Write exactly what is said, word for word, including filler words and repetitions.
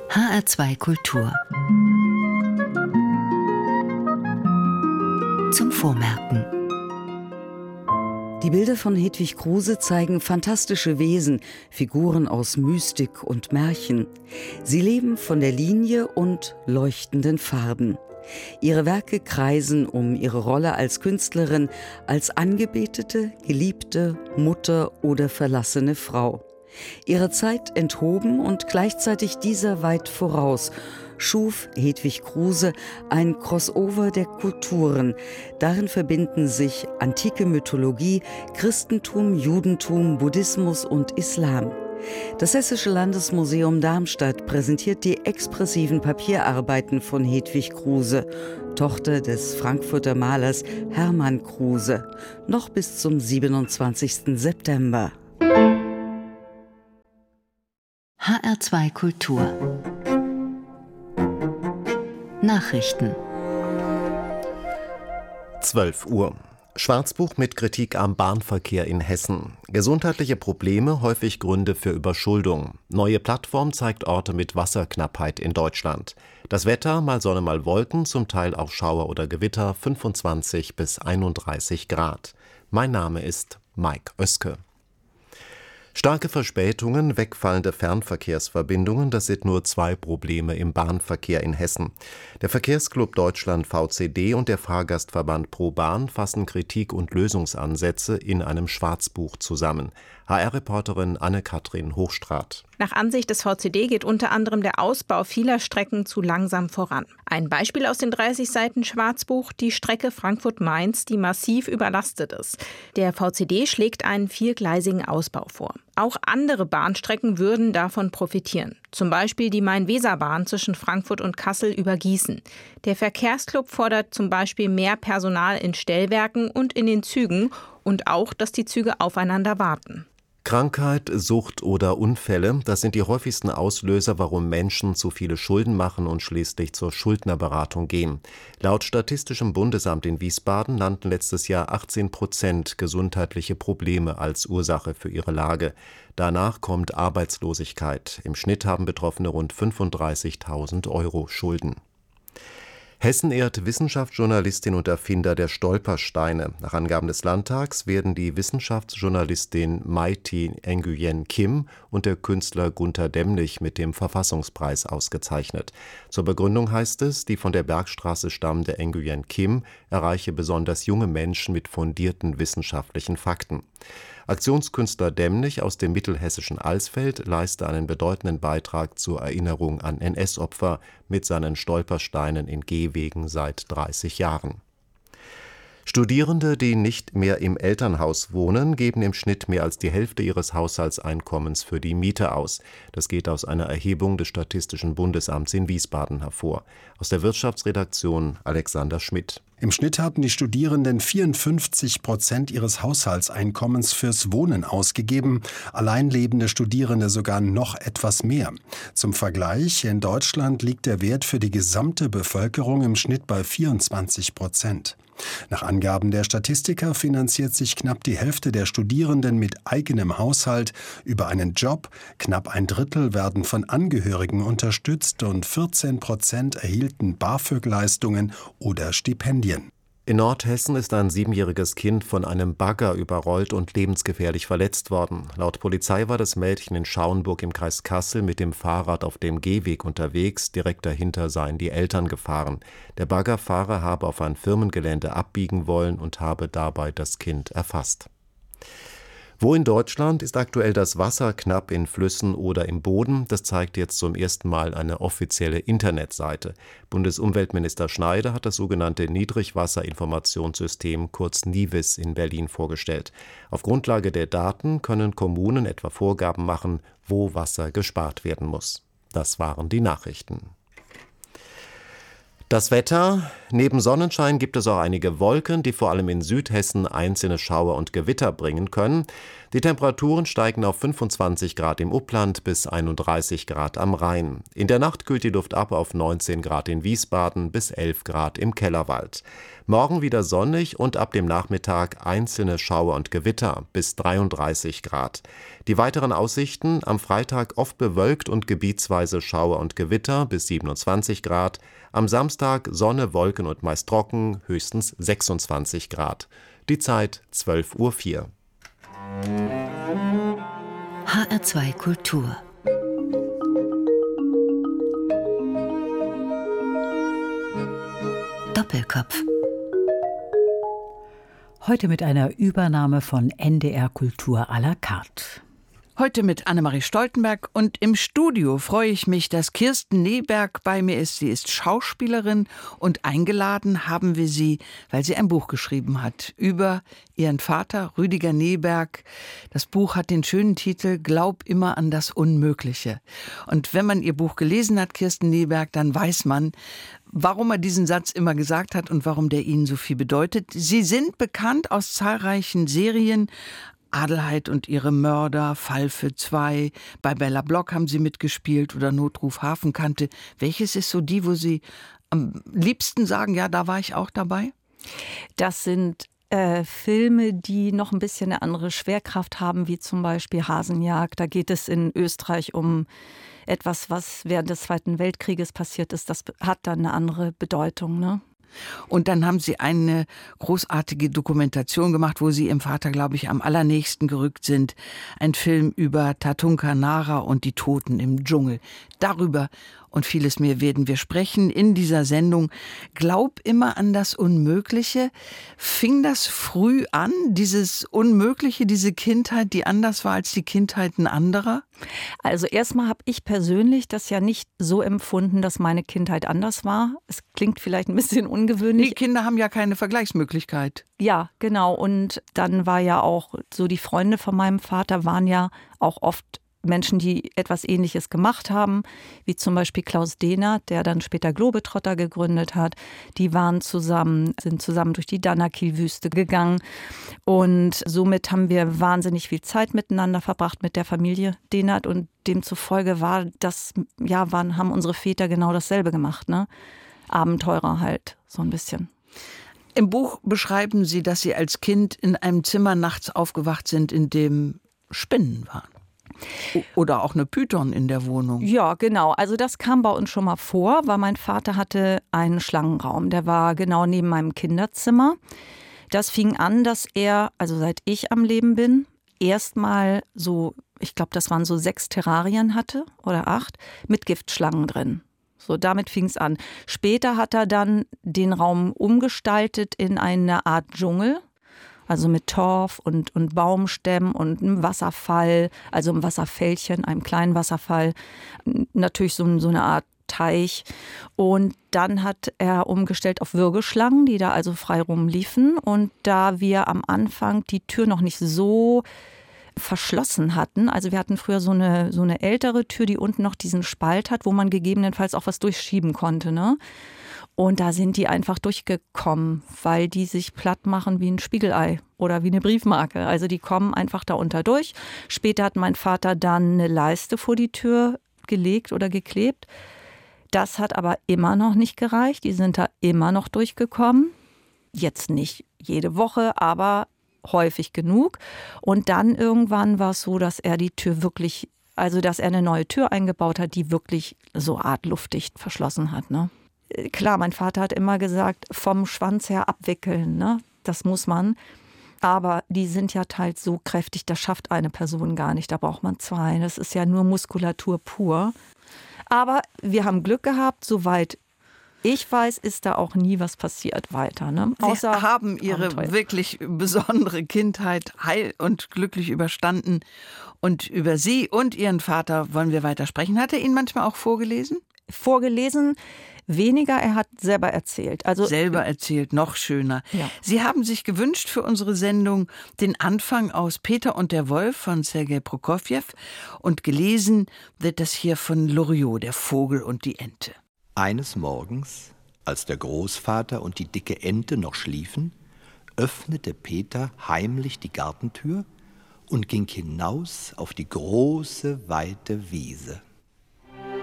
H R zwei Kultur. Zum Vormerken. Die Bilder von Hedwig Kruse zeigen fantastische Wesen, Figuren aus Mystik und Märchen. Sie leben von der Linie und leuchtenden Farben. Ihre Werke kreisen um ihre Rolle als Künstlerin, als angebetete, geliebte, Mutter oder verlassene Frau. Ihre Zeit enthoben und gleichzeitig dieser weit voraus, schuf Hedwig Kruse ein Crossover der Kulturen. Darin verbinden sich antike Mythologie, Christentum, Judentum, Buddhismus und Islam. Das Hessische Landesmuseum Darmstadt präsentiert die expressiven Papierarbeiten von Hedwig Kruse, Tochter des Frankfurter Malers Hermann Kruse, noch bis zum siebenundzwanzigsten September. H R zwei Kultur. Nachrichten. zwölf Uhr. Schwarzbuch mit Kritik am Bahnverkehr in Hessen. Gesundheitliche Probleme, häufig Gründe für Überschuldung. Neue Plattform zeigt Orte mit Wasserknappheit in Deutschland. Das Wetter, mal Sonne, mal Wolken, zum Teil auch Schauer oder Gewitter, fünfundzwanzig bis einunddreißig Grad. Mein Name ist Mike Oeske. Starke Verspätungen, wegfallende Fernverkehrsverbindungen, das sind nur zwei Probleme im Bahnverkehr in Hessen. Der Verkehrsclub Deutschland V C D und der Fahrgastverband ProBahn fassen Kritik und Lösungsansätze in einem Schwarzbuch zusammen. H R-Reporterin Anne-Kathrin Hochstraat. Nach Ansicht des V C D geht unter anderem der Ausbau vieler Strecken zu langsam voran. Ein Beispiel aus den dreißig Seiten Schwarzbuch, die Strecke Frankfurt-Mainz, die massiv überlastet ist. Der V C D schlägt einen viergleisigen Ausbau vor. Auch andere Bahnstrecken würden davon profitieren. Zum Beispiel die Main-Weser-Bahn zwischen Frankfurt und Kassel über Gießen. Der Verkehrsclub fordert zum Beispiel mehr Personal in Stellwerken und in den Zügen und auch, dass die Züge aufeinander warten. Krankheit, Sucht oder Unfälle, das sind die häufigsten Auslöser, warum Menschen zu viele Schulden machen und schließlich zur Schuldnerberatung gehen. Laut Statistischem Bundesamt in Wiesbaden nannten letztes Jahr achtzehn Prozent gesundheitliche Probleme als Ursache für ihre Lage. Danach kommt Arbeitslosigkeit. Im Schnitt haben Betroffene rund fünfunddreißigtausend Euro Schulden. Hessen ehrt Wissenschaftsjournalistin und Erfinder der Stolpersteine. Nach Angaben des Landtags werden die Wissenschaftsjournalistin Mai-Thi Nguyen Kim und der Künstler Gunter Demnig mit dem Verfassungspreis ausgezeichnet. Zur Begründung heißt es, die von der Bergstraße stammende Nguyen Kim erreiche besonders junge Menschen mit fundierten wissenschaftlichen Fakten. Aktionskünstler Demnig aus dem mittelhessischen Alsfeld leiste einen bedeutenden Beitrag zur Erinnerung an N S-Opfer mit seinen Stolpersteinen in Gehwegen seit dreißig Jahren. Studierende, die nicht mehr im Elternhaus wohnen, geben im Schnitt mehr als die Hälfte ihres Haushaltseinkommens für die Miete aus. Das geht aus einer Erhebung des Statistischen Bundesamts in Wiesbaden hervor. Aus der Wirtschaftsredaktion Alexander Schmidt. Im Schnitt haben die Studierenden vierundfünfzig Prozent ihres Haushaltseinkommens fürs Wohnen ausgegeben, alleinlebende Studierende sogar noch etwas mehr. Zum Vergleich, in Deutschland liegt der Wert für die gesamte Bevölkerung im Schnitt bei vierundzwanzig Prozent. Nach Angaben der Statistiker finanziert sich knapp die Hälfte der Studierenden mit eigenem Haushalt über einen Job, knapp ein Drittel werden von Angehörigen unterstützt und vierzehn Prozent erhielten BAföG-Leistungen oder Stipendien. In Nordhessen ist ein siebenjähriges Kind von einem Bagger überrollt und lebensgefährlich verletzt worden. Laut Polizei war das Mädchen in Schauenburg im Kreis Kassel mit dem Fahrrad auf dem Gehweg unterwegs. Direkt dahinter seien die Eltern gefahren. Der Baggerfahrer habe auf ein Firmengelände abbiegen wollen und habe dabei das Kind erfasst. Wo in Deutschland ist aktuell das Wasser knapp in Flüssen oder im Boden? Das zeigt jetzt zum ersten Mal eine offizielle Internetseite. Bundesumweltminister Schneider hat das sogenannte Niedrigwasserinformationssystem, kurz NIWIS, in Berlin vorgestellt. Auf Grundlage der Daten können Kommunen etwa Vorgaben machen, wo Wasser gespart werden muss. Das waren die Nachrichten. Das Wetter: Neben Sonnenschein gibt es auch einige Wolken, die vor allem in Südhessen einzelne Schauer und Gewitter bringen können. Die Temperaturen steigen auf fünfundzwanzig Grad im Upland bis einunddreißig Grad am Rhein. In der Nacht kühlt die Luft ab auf neunzehn Grad in Wiesbaden bis elf Grad im Kellerwald. Morgen wieder sonnig und ab dem Nachmittag einzelne Schauer und Gewitter bis dreiunddreißig Grad. Die weiteren Aussichten: am Freitag oft bewölkt und gebietsweise Schauer und Gewitter bis siebenundzwanzig Grad. Am Samstag Sonne, Wolken und meist trocken, höchstens sechsundzwanzig Grad. Die Zeit zwölf Uhr vier. H R zwei Kultur. Doppelkopf. Heute mit einer Übernahme von N D R Kultur à la carte. Heute mit Annemarie Stoltenberg und im Studio freue ich mich, dass Kirsten Neberg bei mir ist. Sie ist Schauspielerin und eingeladen haben wir sie, weil sie ein Buch geschrieben hat über ihren Vater Rüdiger Neberg. Das Buch hat den schönen Titel Glaub immer an das Unmögliche. Und wenn man ihr Buch gelesen hat, Kirsten Neberg, dann weiß man, warum er diesen Satz immer gesagt hat und warum der ihnen so viel bedeutet. Sie sind bekannt aus zahlreichen Serien. Adelheid und ihre Mörder, Fall für zwei, bei Bella Block haben sie mitgespielt oder Notruf Hafenkante. Welches ist so die, wo Sie am liebsten sagen, ja, da war ich auch dabei? Das sind äh, Filme, die noch ein bisschen eine andere Schwerkraft haben, wie zum Beispiel Hasenjagd. Da geht es in Österreich um etwas, was während des Zweiten Weltkrieges passiert ist. Das hat dann eine andere Bedeutung, ne? Und dann haben Sie eine großartige Dokumentation gemacht, wo Sie Ihrem Vater, glaube ich, am allernächsten gerückt sind. Ein Film über Tatunka Nara und die Toten im Dschungel. Darüber und vieles mehr werden wir sprechen in dieser Sendung. Glaub immer an das Unmögliche. Fing das früh an, dieses Unmögliche, diese Kindheit, die anders war als die Kindheiten anderer? Also erstmal habe ich persönlich das ja nicht so empfunden, dass meine Kindheit anders war. Es klingt vielleicht ein bisschen ungewöhnlich. Die Kinder haben ja keine Vergleichsmöglichkeit. Ja, genau. Und dann war ja auch so, die Freunde von meinem Vater waren ja auch oft Menschen, die etwas Ähnliches gemacht haben, wie zum Beispiel Klaus Dehnert, der dann später Globetrotter gegründet hat. Die waren zusammen, sind zusammen durch die Danakil-Wüste gegangen und somit haben wir wahnsinnig viel Zeit miteinander verbracht mit der Familie Dehnert und demzufolge war das, ja, waren, haben unsere Väter genau dasselbe gemacht, ne? Abenteurer halt, so ein bisschen. Im Buch beschreiben Sie, dass Sie als Kind in einem Zimmer nachts aufgewacht sind, in dem Spinnen waren. Oder auch eine Python in der Wohnung. Ja, genau. Also das kam bei uns schon mal vor, weil mein Vater hatte einen Schlangenraum. Der war genau neben meinem Kinderzimmer. Das fing an, dass er, also seit ich am Leben bin, erstmal so, ich glaube, das waren so sechs Terrarien hatte oder acht, mit Giftschlangen drin. So, damit fing es an. Später hat er dann den Raum umgestaltet in eine Art Dschungel. Also mit Torf und, und Baumstämmen und einem Wasserfall, also einem Wasserfällchen, einem kleinen Wasserfall. Natürlich so, so eine Art Teich. Und dann hat er umgestellt auf Würgeschlangen, die da also frei rumliefen. Und da wir am Anfang die Tür noch nicht so verschlossen hatten, also wir hatten früher so eine, so eine ältere Tür, die unten noch diesen Spalt hat, wo man gegebenenfalls auch was durchschieben konnte, ne? Und da sind die einfach durchgekommen, weil die sich platt machen wie ein Spiegelei oder wie eine Briefmarke. Also die kommen einfach da unter durch. Später hat mein Vater dann eine Leiste vor die Tür gelegt oder geklebt. Das hat aber immer noch nicht gereicht. Die sind da immer noch durchgekommen. Jetzt nicht jede Woche, aber häufig genug. Und dann irgendwann war es so, dass er die Tür wirklich, also dass er eine neue Tür eingebaut hat, die wirklich so art luftdicht verschlossen hat, ne? Klar, mein Vater hat immer gesagt, vom Schwanz her abwickeln, ne? Das muss man. Aber die sind ja teils so kräftig, das schafft eine Person gar nicht. Da braucht man zwei. Das ist ja nur Muskulatur pur. Aber wir haben Glück gehabt, soweit ich weiß, ist da auch nie was passiert weiter. Ne? Sie haben Ihre Abenteuer. Wirklich besondere Kindheit heil und glücklich überstanden. Und über Sie und Ihren Vater wollen wir weiter sprechen. Hat er Ihnen manchmal auch vorgelesen? Vorgelesen weniger, er hat selber erzählt. Also selber erzählt, noch schöner. Ja. Sie haben sich gewünscht für unsere Sendung den Anfang aus Peter und der Wolf von Sergei Prokofjew. Und gelesen wird das hier von Loriot, der Vogel und die Ente. Eines Morgens, als der Großvater und die dicke Ente noch schliefen, öffnete Peter heimlich die Gartentür und ging hinaus auf die große, weite Wiese.